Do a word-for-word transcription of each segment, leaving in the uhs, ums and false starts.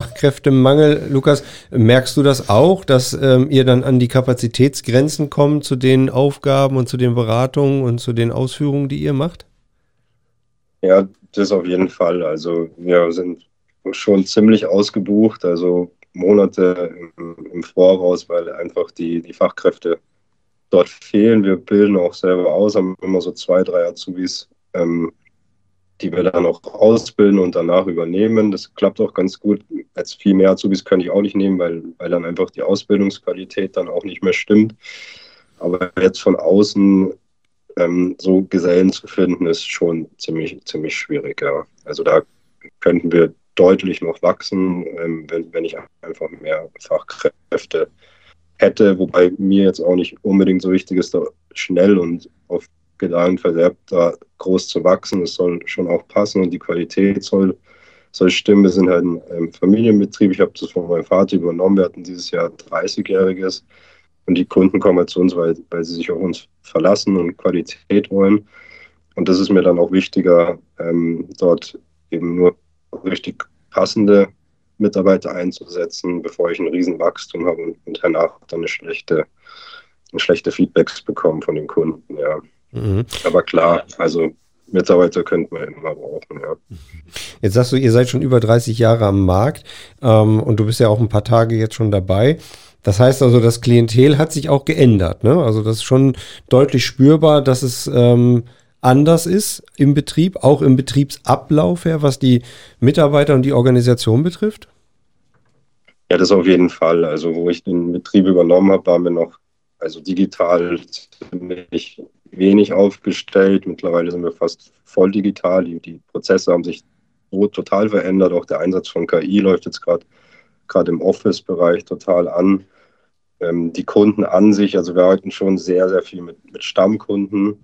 Fachkräftemangel. Lukas, merkst du das auch, dass ähm, ihr dann an die Kapazitätsgrenzen kommt zu den Aufgaben und zu den Beratungen und zu den Ausführungen, die ihr macht? Ja, das auf jeden Fall. Also wir sind schon ziemlich ausgebucht, also Monate im, im Voraus, weil einfach die, die Fachkräfte dort fehlen. Wir bilden auch selber aus, haben immer so zwei, drei Azubis, ähm, die wir dann auch ausbilden und danach übernehmen. Das klappt auch ganz gut. Jetzt viel mehr Azubis kann ich auch nicht nehmen, weil, weil dann einfach die Ausbildungsqualität dann auch nicht mehr stimmt. Aber jetzt von außen ähm, so Gesellen zu finden, ist schon ziemlich, ziemlich schwierig, ja. Also da könnten wir deutlich noch wachsen, ähm, wenn, wenn ich einfach mehr Fachkräfte hätte, wobei mir jetzt auch nicht unbedingt so wichtig ist, da schnell und auf Gedanken verderbt da groß zu wachsen. Es soll schon auch passen und die Qualität soll, soll stimmen. Wir sind halt ein ähm, Familienbetrieb. Ich habe das von meinem Vater übernommen. Wir hatten dieses Jahr dreißigjähriges und die Kunden kommen halt zu uns, weil, weil sie sich auf uns verlassen und Qualität wollen. Und das ist mir dann auch wichtiger, ähm, dort eben nur richtig passende Mitarbeiter einzusetzen, bevor ich ein Riesenwachstum habe und, und danach dann eine schlechte, eine schlechte Feedbacks bekomme von den Kunden, ja. Mhm. Aber klar, also Mitarbeiter könnte man immer brauchen, ja. Jetzt sagst du, ihr seid schon über dreißig Jahre am Markt ähm, und du bist ja auch ein paar Tage jetzt schon dabei. Das heißt also, das Klientel hat sich auch geändert, ne? Also das ist schon deutlich spürbar, dass es ähm, anders ist im Betrieb, auch im Betriebsablauf her, was die Mitarbeiter und die Organisation betrifft? Ja, das auf jeden Fall. Also wo ich den Betrieb übernommen habe, waren wir noch also digital ziemlich wenig aufgestellt. Mittlerweile sind wir fast voll digital. Die, die Prozesse haben sich so total verändert. Auch der Einsatz von K I läuft jetzt gerade gerade im Office-Bereich total an. Ähm, die Kunden an sich, also wir arbeiten schon sehr, sehr viel mit, mit Stammkunden.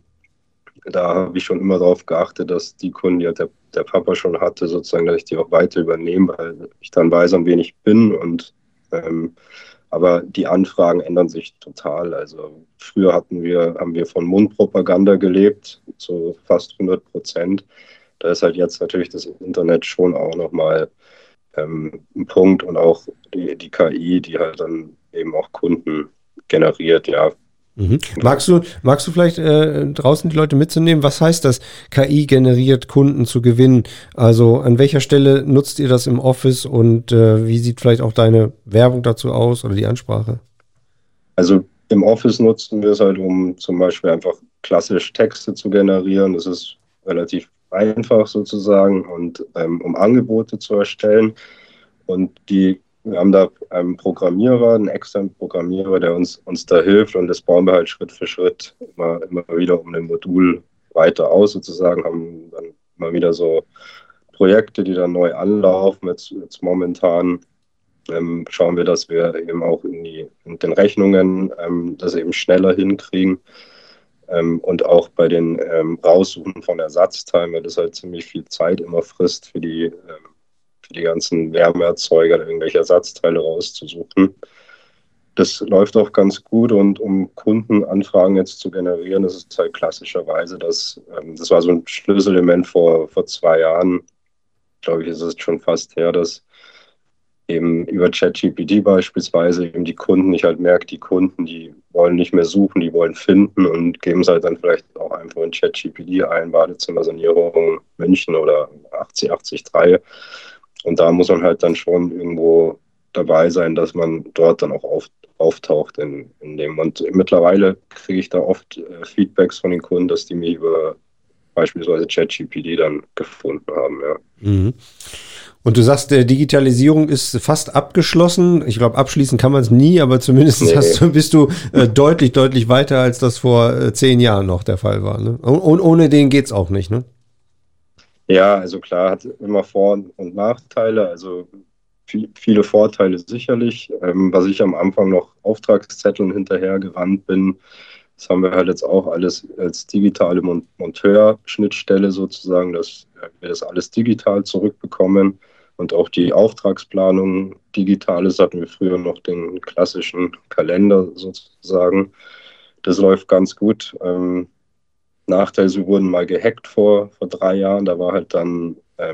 Da habe ich schon immer darauf geachtet, dass die Kunden, die halt der, der Papa schon hatte, sozusagen, dass ich die auch weiter übernehme, weil ich dann weiß, an wen ich bin. Und ähm, aber die Anfragen ändern sich total. Also früher hatten wir, haben wir von Mundpropaganda gelebt, zu fast hundert Prozent. Da ist halt jetzt natürlich das Internet schon auch nochmal ähm, ein Punkt und auch die, die K I, die halt dann eben auch Kunden generiert, ja. Mhm. Magst du, magst du vielleicht äh, draußen die Leute mitzunehmen? Was heißt das, K I generiert Kunden zu gewinnen? Also an welcher Stelle nutzt ihr das im Office und äh, wie sieht vielleicht auch deine Werbung dazu aus oder die Ansprache? Also im Office nutzen wir es halt, um zum Beispiel einfach klassisch Texte zu generieren. Das ist relativ einfach sozusagen und ähm, um Angebote zu erstellen. Und die, wir haben da einen Programmierer, einen externen Programmierer, der uns, uns da hilft und das bauen wir halt Schritt für Schritt immer, immer wieder um ein Modul weiter aus sozusagen, haben dann immer wieder so Projekte, die dann neu anlaufen. Jetzt, jetzt momentan ähm, schauen wir, dass wir eben auch in, die, in den Rechnungen ähm, das eben schneller hinkriegen. Ähm, und auch bei den ähm, Raussuchen von Ersatzteilen, weil das halt ziemlich viel Zeit immer frisst für die, ähm, für die ganzen Wärmeerzeuger, irgendwelche Ersatzteile rauszusuchen. Das läuft auch ganz gut und um Kundenanfragen jetzt zu generieren, das ist halt klassischerweise, dass ähm, das war so ein Schlüsselelement vor, vor zwei Jahren, glaube ich, ist es schon fast her, dass eben über ChatGPT beispielsweise eben die Kunden, ich halt merke, die Kunden, die wollen nicht mehr suchen, die wollen finden und geben es halt dann vielleicht auch einfach in ChatGPT ein, Badezimmersanierung München oder achtzig achtzig drei. Und da muss man halt dann schon irgendwo dabei sein, dass man dort dann auch auf, auftaucht in, in dem. Und mittlerweile kriege ich da oft äh, Feedbacks von den Kunden, dass die mich über beispielsweise ChatGPT dann gefunden haben, ja. Mhm. Und du sagst, der Digitalisierung ist fast abgeschlossen. Ich glaube, abschließen kann man es nie, aber zumindest Nee. hast du, bist du äh, deutlich, deutlich weiter, als das vor äh, zehn Jahren noch der Fall war. Ne? Und ohne den geht's auch nicht, ne? Ja, also klar, hat immer Vor- und Nachteile. Also viel, viele Vorteile sicherlich. Ähm, was ich am Anfang noch Auftragszetteln hinterhergerannt bin, das haben wir halt jetzt auch alles als digitale Mon Monteur-Schnittstelle sozusagen, dass wir das alles digital zurückbekommen und auch die Auftragsplanung digital ist. Hatten wir früher noch den klassischen Kalender sozusagen. Das läuft ganz gut. Ähm, Nachteil, sie wurden mal gehackt vor, vor drei Jahren. Da war halt dann ähm,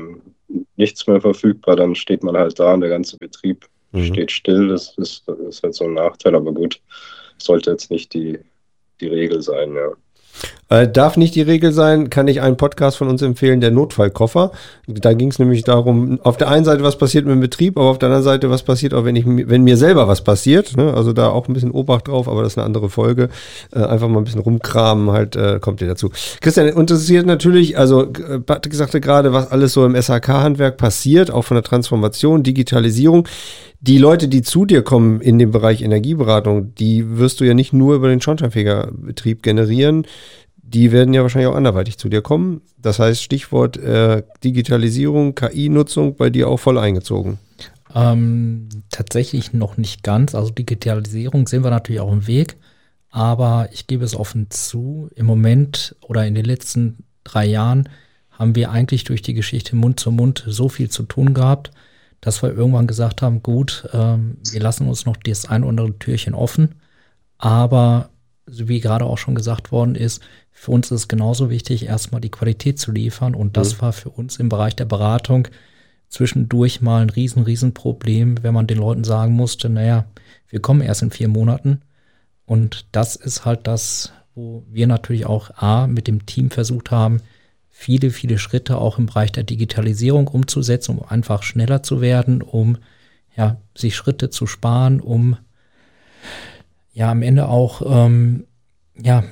nichts mehr verfügbar, dann steht man halt da und der ganze Betrieb mhm. steht still. Das ist, das ist halt so ein Nachteil, aber gut, sollte jetzt nicht die, die Regel sein, ja. Äh, darf nicht die Regel sein, kann ich einen Podcast von uns empfehlen, der Notfallkoffer. Da ging es nämlich darum, auf der einen Seite, was passiert mit dem Betrieb, aber auf der anderen Seite, was passiert auch, wenn ich, wenn mir selber was passiert. Ne? Also da auch ein bisschen Obacht drauf, aber das ist eine andere Folge. Äh, einfach mal ein bisschen rumkramen, halt, äh, kommt ihr dazu. Christian, interessiert natürlich, also Patrick sagte gerade, was alles so im S H K-Handwerk passiert, auch von der Transformation, Digitalisierung. Die Leute, die zu dir kommen in dem Bereich Energieberatung, die wirst du ja nicht nur über den Schornsteinfegerbetrieb generieren. Die werden ja wahrscheinlich auch anderweitig zu dir kommen. Das heißt, Stichwort äh, Digitalisierung, K I-Nutzung bei dir auch voll eingezogen. Ähm, tatsächlich noch nicht ganz. Also Digitalisierung sind wir natürlich auf dem Weg. Aber ich gebe es offen zu, im Moment oder in den letzten drei Jahren haben wir eigentlich durch die Geschichte Mund zu Mund so viel zu tun gehabt, dass wir irgendwann gesagt haben, gut, ähm, wir lassen uns noch das ein oder andere Türchen offen. Aber so wie gerade auch schon gesagt worden ist, für uns ist es genauso wichtig, erstmal die Qualität zu liefern. Und das mhm. war für uns im Bereich der Beratung zwischendurch mal ein riesen, riesen Problem, wenn man den Leuten sagen musste, naja, wir kommen erst in vier Monaten. Und das ist halt das, wo wir natürlich auch A, mit dem Team versucht haben, viele, viele Schritte auch im Bereich der Digitalisierung umzusetzen, um einfach schneller zu werden, um ja, sich Schritte zu sparen, um ja am Ende auch ähm, ja,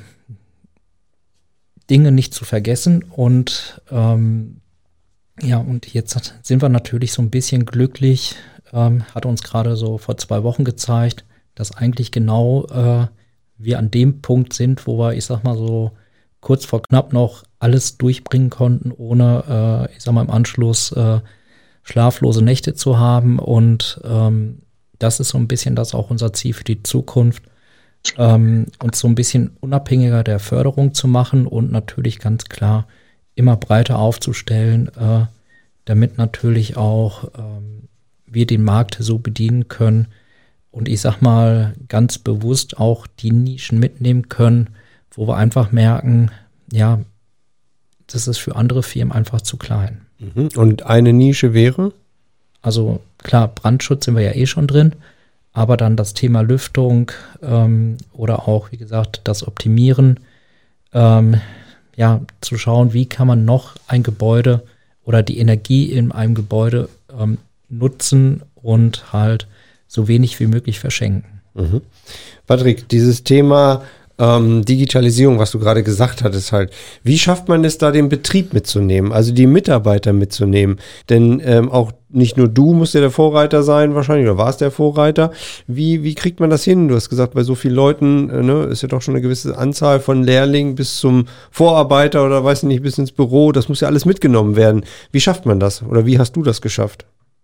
Dinge nicht zu vergessen. Und ähm, ja, und jetzt sind wir natürlich so ein bisschen glücklich, ähm, hat uns gerade so vor zwei Wochen gezeigt, dass eigentlich genau äh, wir an dem Punkt sind, wo wir, ich sag mal so, kurz vor knapp noch alles durchbringen konnten, ohne, äh, ich sag mal, im Anschluss äh, schlaflose Nächte zu haben. Und ähm, das ist so ein bisschen das auch unser Ziel für die Zukunft, ähm, uns so ein bisschen unabhängiger der Förderung zu machen und natürlich ganz klar immer breiter aufzustellen, äh, damit natürlich auch ähm, wir den Markt so bedienen können und ich sag mal ganz bewusst auch die Nischen mitnehmen können, wo wir einfach merken, ja, das ist für andere Firmen einfach zu klein. Und eine Nische wäre? Also klar, Brandschutz sind wir ja eh schon drin, aber dann das Thema Lüftung ähm, oder auch, wie gesagt, das Optimieren, ähm, ja, zu schauen, wie kann man noch ein Gebäude oder die Energie in einem Gebäude ähm, nutzen und halt so wenig wie möglich verschenken. Mhm. Patrick, dieses Thema Ähm, Digitalisierung, was du gerade gesagt hattest halt. Wie schafft man es da, den Betrieb mitzunehmen, also die Mitarbeiter mitzunehmen? Denn ähm, auch nicht nur du musst ja der Vorreiter sein wahrscheinlich, oder warst der Vorreiter. Wie, wie kriegt man das hin? Du hast gesagt, bei so vielen Leuten äh, ne, ist ja doch schon eine gewisse Anzahl von Lehrlingen bis zum Vorarbeiter oder weiß nicht, bis ins Büro. Das muss ja alles mitgenommen werden. Wie schafft man das? Oder wie hast du das geschafft?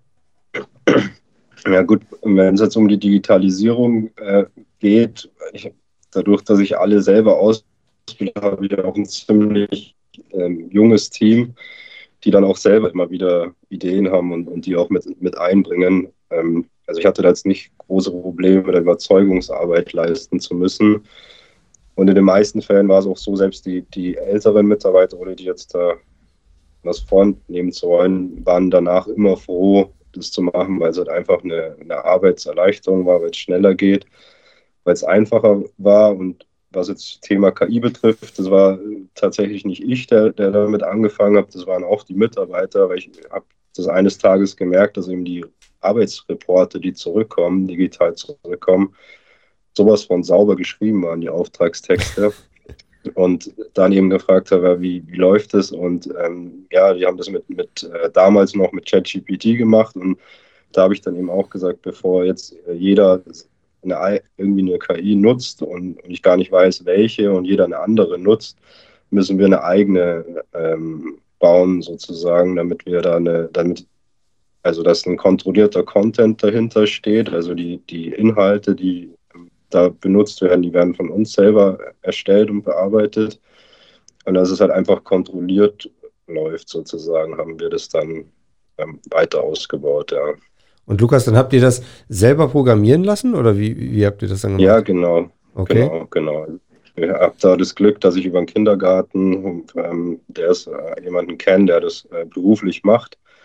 Ja gut, wenn es jetzt um die Digitalisierung äh, geht, ich dadurch, dass ich alle selber ausbilde, habe ich auch ein ziemlich ähm, junges Team, die dann auch selber immer wieder Ideen haben und, und die auch mit, mit einbringen. Ähm, also ich hatte da jetzt nicht große Probleme, da Überzeugungsarbeit leisten zu müssen. Und in den meisten Fällen war es auch so, selbst die, die älteren Mitarbeiter oder die jetzt da was vornehmen zu wollen, waren danach immer froh, das zu machen, weil es halt einfach eine, eine Arbeitserleichterung war, weil es schneller geht, weil es einfacher war. Und was jetzt das Thema K I betrifft, das war tatsächlich nicht ich, der, der damit angefangen hat, das waren auch die Mitarbeiter, weil ich habe das eines Tages gemerkt, dass eben die Arbeitsreporte, die zurückkommen, digital zurückkommen, sowas von sauber geschrieben waren, die Auftragstexte. Und dann eben gefragt habe, wie, wie läuft es? Und ähm, ja, die haben das mit, mit äh, damals noch mit ChatGPT gemacht. Und da habe ich dann eben auch gesagt, bevor jetzt äh, jeder eine, irgendwie eine K I nutzt und, und ich gar nicht weiß, welche und jeder eine andere nutzt, müssen wir eine eigene ähm, bauen sozusagen, damit wir da eine, damit, also dass ein kontrollierter Content dahinter steht, also die, die Inhalte, die da benutzt werden, die werden von uns selber erstellt und bearbeitet. Und dass es halt einfach kontrolliert läuft sozusagen, haben wir das dann ähm, weiter ausgebaut, ja. Und Lukas, dann habt ihr das selber programmieren lassen oder wie, wie habt ihr das dann gemacht? Ja, genau. Okay. Genau, genau. Ich habe da das Glück, dass ich über den Kindergarten, ähm, der ist äh, jemanden kennt, der das äh, beruflich macht.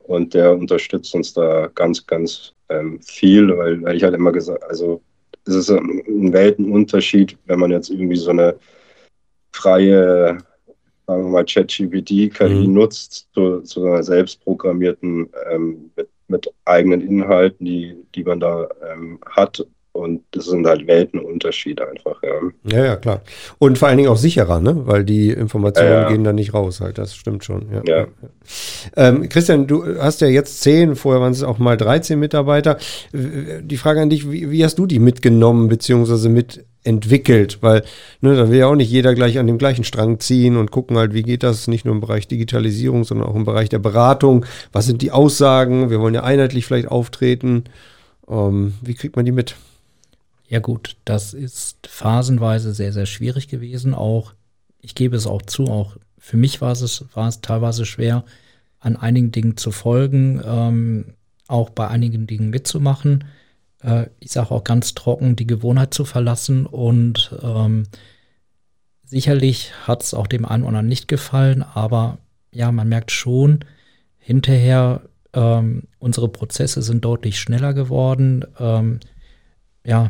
und der unterstützt uns da ganz, ganz ähm, viel, weil, weil ich halt immer gesagt, also es ist ein Weltenunterschied, wenn man jetzt irgendwie so eine freie, sagen wir mal, ChatGPT-K I Mhm. nutzt, zu, zu einer selbstprogrammierten, ähm, mit, mit eigenen Inhalten, die, die man da ähm, hat. Und das sind halt Weltenunterschiede einfach, ja. Ja, ja, klar. Und vor allen Dingen auch sicherer, ne? Weil die Informationen Ja, gehen da nicht raus halt. Das stimmt schon. Ja, ja. ja. Ähm, Christian, du hast ja jetzt zehn, vorher waren es auch mal dreizehn Mitarbeiter. Äh, Die Frage an dich, wie, wie hast du die mitgenommen beziehungsweise mitentwickelt? Weil, ne, da will ja auch nicht jeder gleich an dem gleichen Strang ziehen und gucken halt, wie geht das nicht nur im Bereich Digitalisierung, sondern auch im Bereich der Beratung. Was sind die Aussagen? Wir wollen ja einheitlich vielleicht auftreten. Ähm, wie kriegt man die mit? Ja gut, das ist phasenweise sehr, sehr schwierig gewesen. Auch, ich gebe es auch zu, auch für mich war es, war es teilweise schwer, an einigen Dingen zu folgen, ähm, auch bei einigen Dingen mitzumachen. Äh, ich sage auch ganz trocken, die Gewohnheit zu verlassen. Und ähm, sicherlich hat es auch dem einen oder anderen nicht gefallen, aber ja, man merkt schon, hinterher, ähm, unsere Prozesse sind deutlich schneller geworden. Ähm, ja,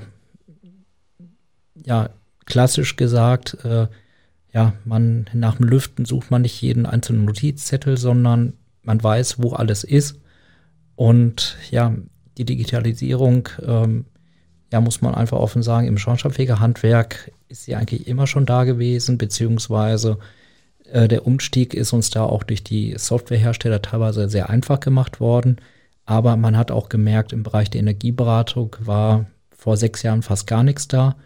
ja, klassisch gesagt, äh, ja, man nach dem Lüften sucht man nicht jeden einzelnen Notizzettel, sondern man weiß, wo alles ist. Und ja, die Digitalisierung, ähm, ja, muss man einfach offen sagen, im Schornsteinfegerhandwerk ist sie eigentlich immer schon da gewesen, beziehungsweise äh, der Umstieg ist uns da auch durch die Softwarehersteller teilweise sehr einfach gemacht worden. Aber man hat auch gemerkt, im Bereich der Energieberatung war vor sechs Jahren fast gar nichts da.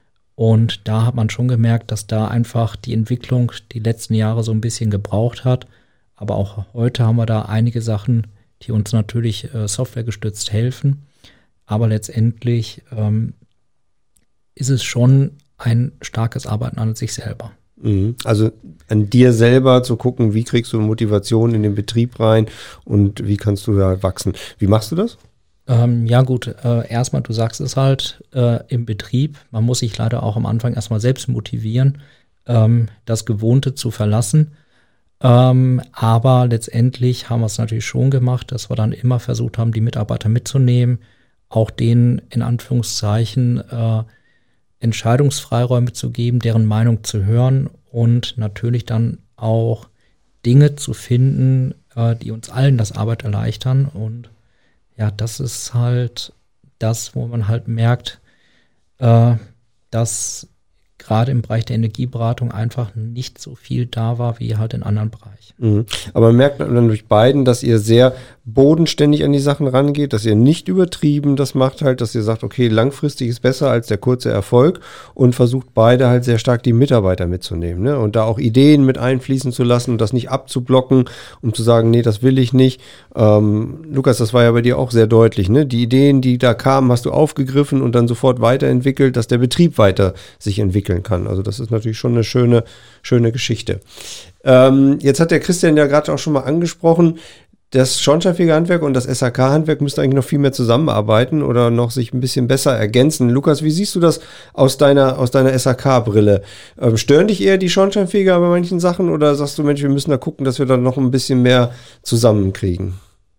Und da hat man schon gemerkt, dass da einfach die Entwicklung die letzten Jahre so ein bisschen gebraucht hat. Aber auch heute haben wir da einige Sachen, die uns natürlich äh, softwaregestützt helfen. Aber letztendlich ähm, ist es schon ein starkes Arbeiten an sich selber. Mhm. Also an dir selber zu gucken, wie kriegst du Motivation in den Betrieb rein und wie kannst du da wachsen. Wie machst du das? Ähm, ja gut, äh, erstmal, du sagst es halt, äh, im Betrieb, man muss sich leider auch am Anfang erstmal selbst motivieren, ähm, das Gewohnte zu verlassen. Ähm, aber letztendlich haben wir es natürlich schon gemacht, dass wir dann immer versucht haben, die Mitarbeiter mitzunehmen, auch denen in Anführungszeichen äh, Entscheidungsfreiräume zu geben, deren Meinung zu hören und natürlich dann auch Dinge zu finden, äh, die uns allen das Arbeit erleichtern. Und ja, das ist halt das, wo man halt merkt, äh, dass gerade im Bereich der Energieberatung einfach nicht so viel da war wie halt in anderen Bereichen. Mhm. Aber man merkt dann durch beiden, dass ihr sehr bodenständig an die Sachen rangeht, dass ihr nicht übertrieben das macht halt, dass ihr sagt, okay, langfristig ist besser als der kurze Erfolg und versucht beide halt sehr stark die Mitarbeiter mitzunehmen, ne? Und da auch Ideen mit einfließen zu lassen und das nicht abzublocken, um zu sagen, nee, das will ich nicht. Ähm, Lukas, das war ja bei dir auch sehr deutlich, ne? Die Ideen, die da kamen, hast du aufgegriffen und dann sofort weiterentwickelt, dass der Betrieb weiter sich entwickeln kann. Also das ist natürlich schon eine schöne, schöne Geschichte. Ähm, jetzt hat der Christian ja gerade auch schon mal angesprochen, das Schornsteinfegerhandwerk und das S H K-Handwerk müssten eigentlich noch viel mehr zusammenarbeiten oder noch sich ein bisschen besser ergänzen. Lukas, wie siehst du das aus deiner, aus deiner S H K-Brille? Ähm, stören dich eher die Schornsteinfeger bei manchen Sachen oder sagst du, Mensch, wir müssen da gucken, dass wir dann noch ein bisschen mehr zusammenkriegen?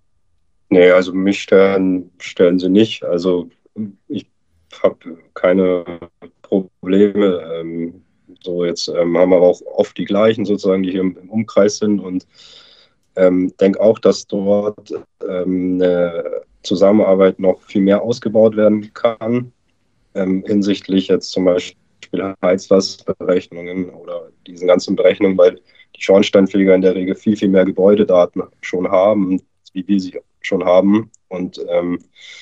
Nee, also mich stellen, stellen sie nicht. Also ich habe keine Probleme. Ähm, so jetzt ähm, haben wir auch oft die gleichen sozusagen, die hier im, im Umkreis sind und ähm, denke auch, dass dort ähm, eine Zusammenarbeit noch viel mehr ausgebaut werden kann, ähm, hinsichtlich jetzt zum Beispiel Heizlastberechnungen oder diesen ganzen Berechnungen, weil die Schornsteinfeger in der Regel viel, viel mehr Gebäudedaten schon haben, wie wir sie schon haben. Und ähm,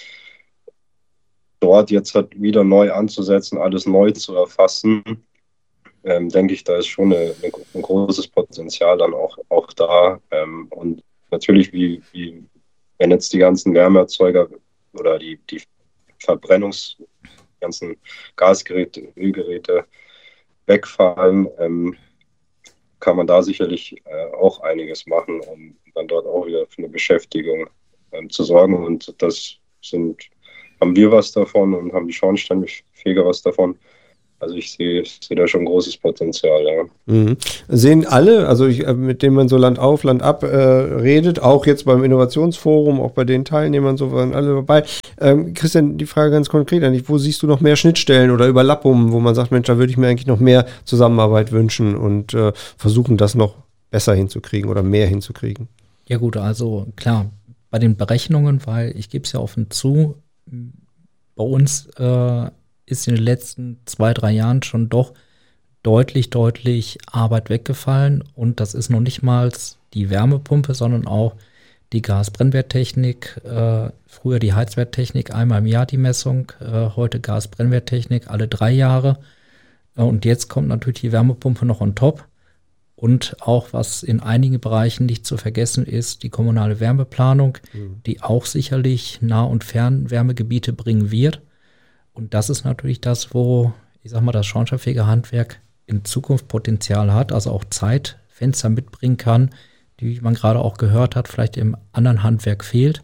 dort jetzt halt wieder neu anzusetzen, alles neu zu erfassen, ähm, denke ich, da ist schon eine, eine, ein großes Potenzial dann auch, auch da. Ähm, und natürlich, wie, wie wenn jetzt die ganzen Wärmeerzeuger oder die, die Verbrennungs-, ganzen Gasgeräte, Ölgeräte wegfallen, ähm, kann man da sicherlich äh, auch einiges machen, um dann dort auch wieder für eine Beschäftigung ähm, zu sorgen. Und das sind, haben wir was davon und haben die Schornsteinfeger was davon. Also ich sehe, ich sehe da schon großes Potenzial, ja. Mhm. Sehen alle, also ich, mit denen man so Land auf, Land ab äh, redet, auch jetzt beim Innovationsforum, auch bei den Teilnehmern, so waren alle dabei. Ähm, Christian, die Frage ganz konkret an dich, wo siehst du noch mehr Schnittstellen oder Überlappungen, wo man sagt, Mensch, da würde ich mir eigentlich noch mehr Zusammenarbeit wünschen und äh, versuchen, das noch besser hinzukriegen oder mehr hinzukriegen? Ja gut, also klar, bei den Berechnungen, weil ich gebe es ja offen zu, bei uns äh, ist in den letzten zwei, drei Jahren schon doch deutlich, deutlich Arbeit weggefallen. Und das ist noch nicht mal die Wärmepumpe, sondern auch die Gasbrennwerttechnik. Äh, früher die Heizwerttechnik, einmal im Jahr die Messung, äh, heute Gasbrennwerttechnik alle drei Jahre. Äh, und jetzt kommt natürlich die Wärmepumpe noch on top. Und auch, was in einigen Bereichen nicht zu vergessen ist, die kommunale Wärmeplanung, mhm. die auch sicherlich Nah- und Fernwärmegebiete bringen wird. Und das ist natürlich das, wo, ich sag mal, das Schornsteinfegerhandwerk in Zukunft Potenzial hat, also auch Zeitfenster mitbringen kann, die, wie man gerade auch gehört hat, vielleicht im anderen Handwerk fehlt.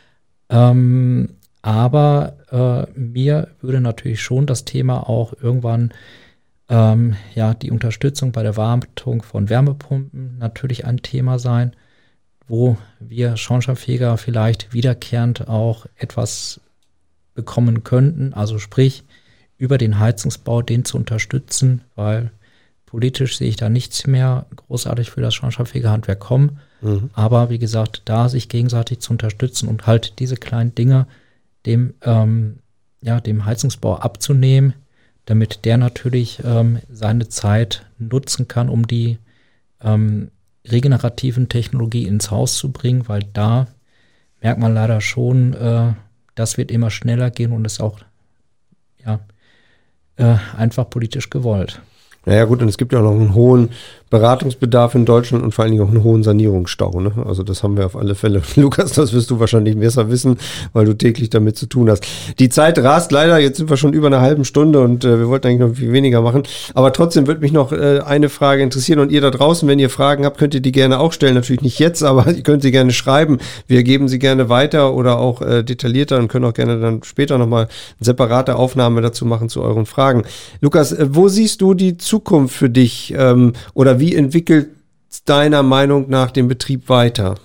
Ähm, aber äh, mir würde natürlich schon das Thema auch irgendwann, ähm, ja, die Unterstützung bei der Wartung von Wärmepumpen natürlich ein Thema sein, wo wir Schornsteinfeger vielleicht wiederkehrend auch etwas bekommen könnten, also sprich über den Heizungsbau den zu unterstützen, weil politisch sehe ich da nichts mehr großartig für das Schornsteinfegerhandwerk kommen, mhm. aber wie gesagt, da sich gegenseitig zu unterstützen und halt diese kleinen Dinge dem, ähm, ja, dem Heizungsbau abzunehmen, damit der natürlich ähm, seine Zeit nutzen kann, um die ähm, regenerativen Technologie ins Haus zu bringen, weil da merkt man leider schon, äh, das wird immer schneller gehen und ist auch ja, äh, einfach politisch gewollt. Naja gut, und es gibt ja auch noch einen hohen Beratungsbedarf in Deutschland und vor allen Dingen auch einen hohen Sanierungsstau. Ne? Also das haben wir auf alle Fälle. Lukas, das wirst du wahrscheinlich besser wissen, weil du täglich damit zu tun hast. Die Zeit rast leider, jetzt sind wir schon über eine halbe Stunde und äh, wir wollten eigentlich noch viel weniger machen. Aber trotzdem würde mich noch äh, eine Frage interessieren und ihr da draußen, wenn ihr Fragen habt, könnt ihr die gerne auch stellen. Natürlich nicht jetzt, aber ihr könnt sie gerne schreiben. Wir geben sie gerne weiter oder auch äh, detaillierter und können auch gerne dann später nochmal eine separate Aufnahme dazu machen zu euren Fragen. Lukas, äh, wo siehst du die Zukunft für dich ähm, oder wie Wie entwickelt deiner Meinung nach den Betrieb weiter?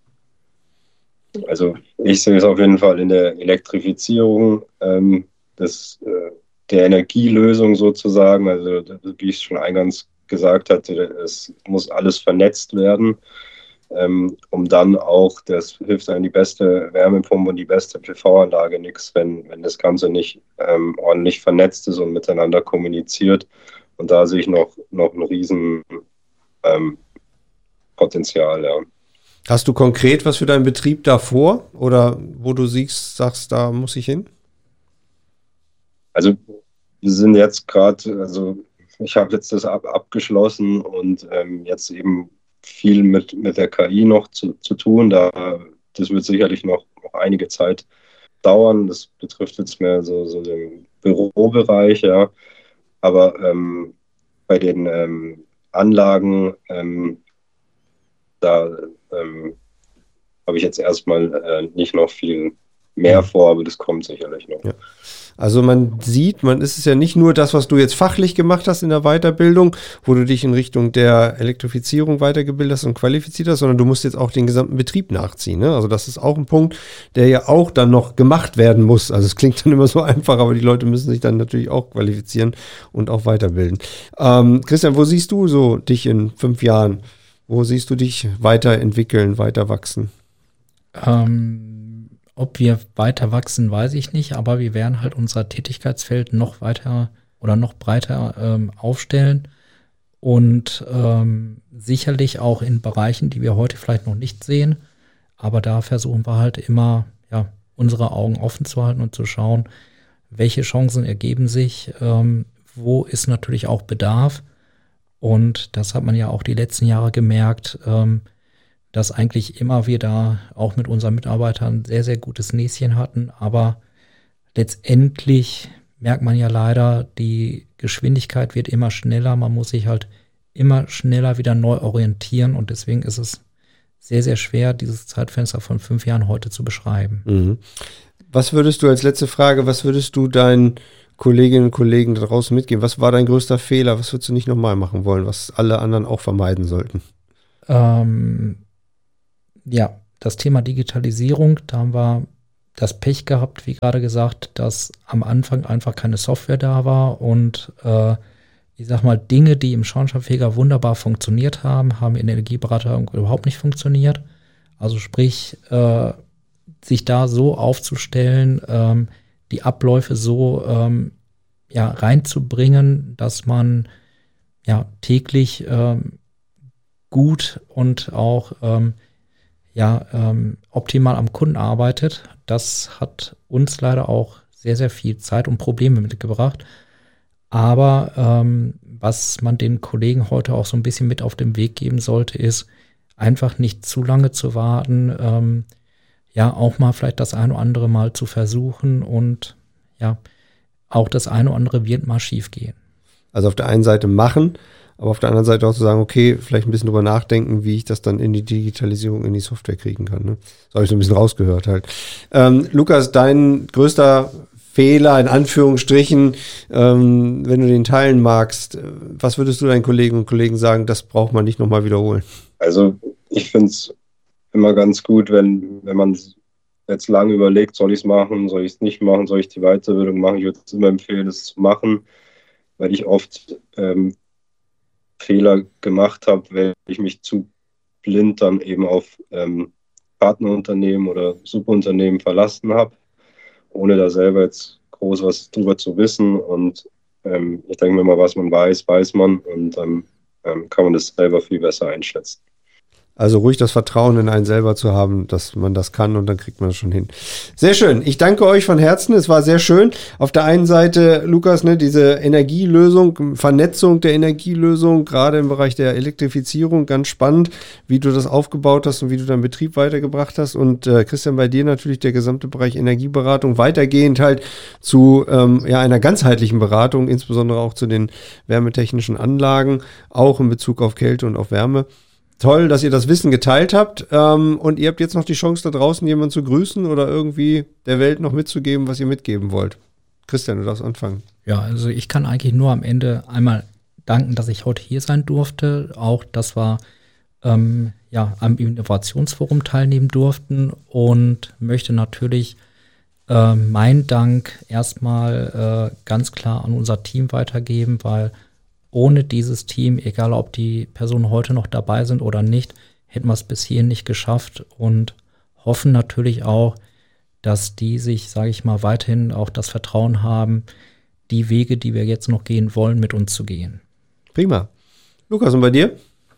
Also ich sehe es auf jeden Fall in der Elektrifizierung ähm, des, äh, der Energielösung sozusagen. Also wie ich schon eingangs gesagt hatte, es muss alles vernetzt werden, ähm, um dann auch, das hilft einem die beste Wärmepumpe und die beste P V-Anlage nichts, wenn, wenn das Ganze nicht ähm, ordentlich vernetzt ist und miteinander kommuniziert. Und da sehe ich noch, noch einen riesen Ähm, Potenzial, ja. Hast du konkret was für deinen Betrieb da vor oder wo du siehst, sagst, da muss ich hin? Also wir sind jetzt gerade, also ich habe jetzt das ab, abgeschlossen und ähm, jetzt eben viel mit, mit der K I noch zu, zu tun. Da, das wird sicherlich noch, noch einige Zeit dauern. Das betrifft jetzt mehr so, so den Bürobereich, ja. Aber ähm, bei den ähm, Anlagen, ähm, da ähm, habe ich jetzt erstmal äh, nicht noch viel mehr vor, aber das kommt sicherlich noch. Ja. Also man sieht, man ist es ja nicht nur das, was du jetzt fachlich gemacht hast in der Weiterbildung, wo du dich in Richtung der Elektrifizierung weitergebildet hast und qualifiziert hast, sondern du musst jetzt auch den gesamten Betrieb nachziehen. Ne? Also das ist auch ein Punkt, der ja auch dann noch gemacht werden muss. Also es klingt dann immer so einfach, aber die Leute müssen sich dann natürlich auch qualifizieren und auch weiterbilden. Ähm, Christian, wo siehst du so dich in fünf Jahren? Wo siehst du dich weiterentwickeln, weiter wachsen? Ähm Ob wir weiter wachsen, weiß ich nicht, aber wir werden halt unser Tätigkeitsfeld noch weiter oder noch breiter ähm, aufstellen und ähm, sicherlich auch in Bereichen, die wir heute vielleicht noch nicht sehen, aber da versuchen wir halt immer, ja, unsere Augen offen zu halten und zu schauen, welche Chancen ergeben sich, ähm, wo ist natürlich auch Bedarf und das hat man ja auch die letzten Jahre gemerkt, ähm, dass eigentlich immer wir da auch mit unseren Mitarbeitern sehr, sehr gutes Näschen hatten. Aber letztendlich merkt man ja leider, die Geschwindigkeit wird immer schneller. Man muss sich halt immer schneller wieder neu orientieren. Und deswegen ist es sehr, sehr schwer, dieses Zeitfenster von fünf Jahren heute zu beschreiben. Mhm. Was würdest du als letzte Frage, was würdest du deinen Kolleginnen und Kollegen da draußen mitgeben? Was war dein größter Fehler? Was würdest du nicht nochmal machen wollen, was alle anderen auch vermeiden sollten? Ähm, ja, das Thema Digitalisierung, da haben wir das Pech gehabt, wie gerade gesagt, dass am Anfang einfach keine Software da war und äh, ich sag mal, Dinge, die im Schornsteinfeger wunderbar funktioniert haben, haben in der Energieberatung überhaupt nicht funktioniert. Also sprich, äh, sich da so aufzustellen, ähm, die Abläufe so ähm, ja, reinzubringen, dass man ja täglich ähm, gut und auch ähm, ja, ähm, optimal am Kunden arbeitet. Das hat uns leider auch sehr, sehr viel Zeit und Probleme mitgebracht. Aber ähm, was man den Kollegen heute auch so ein bisschen mit auf den Weg geben sollte, ist einfach nicht zu lange zu warten, ähm, ja, auch mal vielleicht das eine oder andere Mal zu versuchen und ja, auch das eine oder andere wird mal schief gehen. Also auf der einen Seite machen, aber auf der anderen Seite auch zu sagen, okay, vielleicht ein bisschen drüber nachdenken, wie ich das dann in die Digitalisierung, in die Software kriegen kann. Ne? Das habe ich so ein bisschen rausgehört halt. Ähm, Lukas, dein größter Fehler, in Anführungsstrichen, ähm, wenn du den teilen magst, was würdest du deinen Kolleginnen und Kollegen sagen, das braucht man nicht nochmal wiederholen? Also ich finde es immer ganz gut, wenn, wenn man jetzt lange überlegt, soll ich es machen, soll ich es nicht machen, soll ich die Weiterbildung machen. Ich würde es immer empfehlen, es zu machen, weil ich oft ähm, Fehler gemacht habe, weil ich mich zu blind dann eben auf ähm, Partnerunternehmen oder Subunternehmen verlassen habe, ohne da selber jetzt groß was drüber zu wissen. Und ähm, ich denke mir mal, was man weiß, weiß man und dann ähm, kann man das selber viel besser einschätzen. Also ruhig das Vertrauen in einen selber zu haben, dass man das kann und dann kriegt man es schon hin. Sehr schön. Ich danke euch von Herzen. Es war sehr schön. Auf der einen Seite, Lukas, ne, diese Energielösung, Vernetzung der Energielösung, gerade im Bereich der Elektrifizierung, ganz spannend, wie du das aufgebaut hast und wie du deinen Betrieb weitergebracht hast. Und äh, Christian, bei dir natürlich der gesamte Bereich Energieberatung, weitergehend halt zu ähm, ja, einer ganzheitlichen Beratung, insbesondere auch zu den wärmetechnischen Anlagen, auch in Bezug auf Kälte und auf Wärme. Toll, dass ihr das Wissen geteilt habt ähm, und ihr habt jetzt noch die Chance, da draußen jemanden zu grüßen oder irgendwie der Welt noch mitzugeben, was ihr mitgeben wollt. Christian, du darfst anfangen. Ja, also ich kann eigentlich nur am Ende einmal danken, dass ich heute hier sein durfte. Auch, dass wir ähm, ja, am Innovationsforum teilnehmen durften und möchte natürlich äh, meinen Dank erstmal äh, ganz klar an unser Team weitergeben, weil ohne dieses Team, egal ob die Personen heute noch dabei sind oder nicht, hätten wir es bis hierhin nicht geschafft und hoffen natürlich auch, dass die sich, sage ich mal, weiterhin auch das Vertrauen haben, die Wege, die wir jetzt noch gehen wollen, mit uns zu gehen. Prima. Lukas, und bei dir?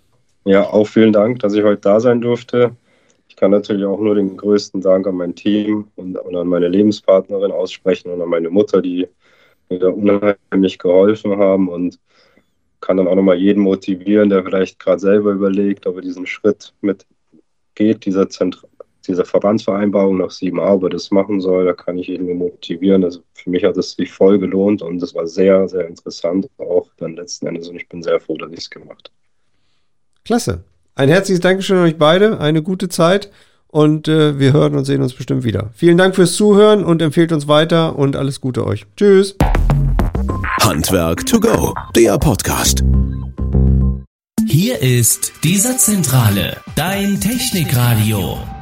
Ja, auch vielen Dank, dass ich heute da sein durfte. Ich kann natürlich auch nur den größten Dank an mein Team und, und an meine Lebenspartnerin aussprechen und an meine Mutter, die mir da unheimlich geholfen haben und kann dann auch nochmal jeden motivieren, der vielleicht gerade selber überlegt, ob er diesen Schritt mit geht, dieser, Zentra- dieser Verbandsvereinbarung nach sieben A, ob er das machen soll, da kann ich jeden nur motivieren. Also für mich hat es sich voll gelohnt und es war sehr, sehr interessant, auch dann letzten Endes und ich bin sehr froh, dass ich es gemacht habe. Klasse. Ein herzliches Dankeschön an euch beide, eine gute Zeit und äh, wir hören und sehen uns bestimmt wieder. Vielen Dank fürs Zuhören und empfehlt uns weiter und alles Gute euch. Tschüss. Handwerk to go, der Podcast. Hier ist die Satzzentrale, dein Technikradio.